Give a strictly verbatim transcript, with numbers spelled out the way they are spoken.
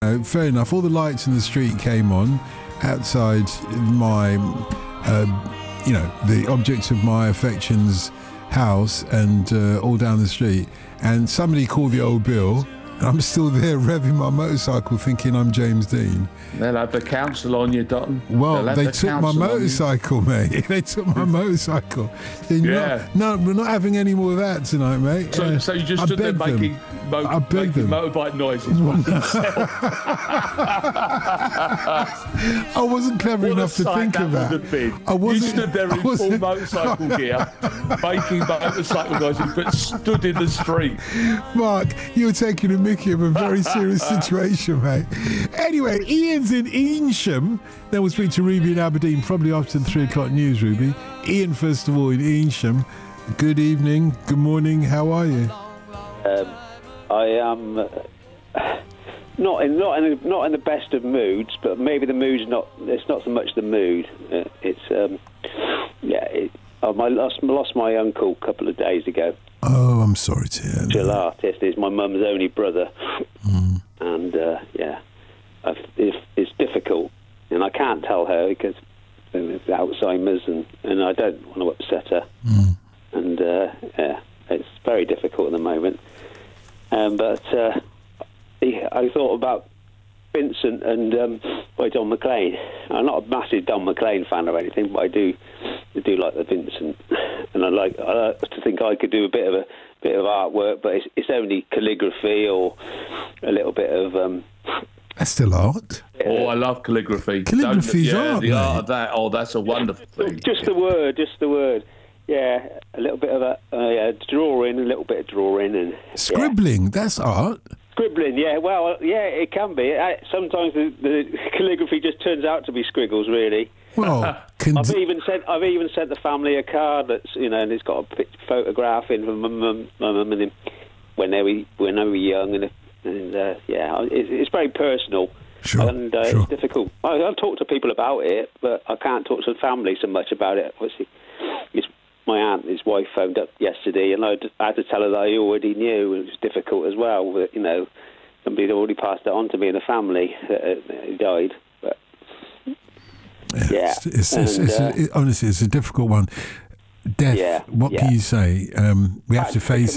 know, fair enough. All the lights in the street came on outside my, uh, you know, the objects of my affections house and uh, all down the street. And somebody called the old bill. And I'm still there revving my motorcycle thinking I'm James Dean. They'll have the council on you, Dotton. Well, they the took my motorcycle, mate. They took my motorcycle. Yeah. No, we're not having any more of that tonight, mate. So, uh, so you just I stood there begged them. making, mo- I begged making them. motorbike noises with yourself. I wasn't clever What enough a to sight think that of would that. have been. I wasn't, you stood there I in full wasn't- motorcycle gear, making motorcycle noises, but stood in the street. Mark, you were taking a mickey of a very serious situation, mate. Anyway, Ian's in Eynsham. Then we'll speak to Ruby in Aberdeen, probably after the three o'clock news, Ruby. Ian, first of all, in Eynsham. Good evening, good morning, how are you? Um, I am uh, not in not in not in the best of moods, but maybe the mood's not. It's not so much the mood. Uh, it's um, yeah. It, I lost lost my uncle a couple of days ago. Oh, I'm sorry to hear that. Martial artist. He's my mum's only brother, Mm. and uh, yeah, I've, it's, it's difficult, and I can't tell her because of Alzheimer's, and, and I don't want to upset her. Mm. And uh, yeah, it's very difficult at the moment. Um, but uh, I thought about Vincent and um, by Don McLean. I'm not a massive Don McLean fan or anything, but I do, I do like the Vincent, and I like, I like to think I could do a bit of a bit of artwork, but it's, it's only calligraphy or a little bit of. Um, That's still art. Oh, I love calligraphy. Calligraphy's Don't- yeah, art, the mate. art of that. Oh, that's a wonderful thing. Just the word, just the word. Yeah, a little bit of a uh, yeah, drawing, a little bit of drawing, and yeah. Scribbling, that's art. Scribbling, yeah. Well, yeah, it can be. Uh, Sometimes the, the calligraphy just turns out to be scriggles, really. Well, can I've even sent I've even sent the family a card that's, you know, and it's got a pic- photograph in from my mum, my mum and him when they were when they were young, and and uh, yeah, it's, it's very personal. Sure, and uh, sure. it's difficult. I, I've talked to people about it, but I can't talk to the family so much about it. Obviously, it's, my aunt, his wife, phoned up yesterday, and I had to tell her that I already knew. It was difficult as well. But, you know, somebody had already passed it on to me in the family uh, who died. But yeah, It's, it's, it's, and, it's uh, a, it, honestly, it's a difficult one. Death, Yeah, what yeah. can you say? Um, we have to Can't stick face